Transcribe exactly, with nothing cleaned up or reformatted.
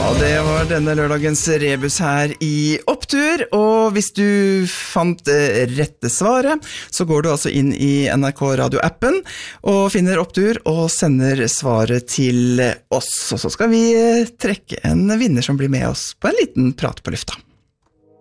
Og det var denne lørdagens rebus her i Opptur, og hvis du fant det rette svaret, så går du altså inn i N R K Radio-appen og finner Opptur og sender svaret til oss. Og så skal vi trekke en vinner som blir med oss på en liten prat på lufta.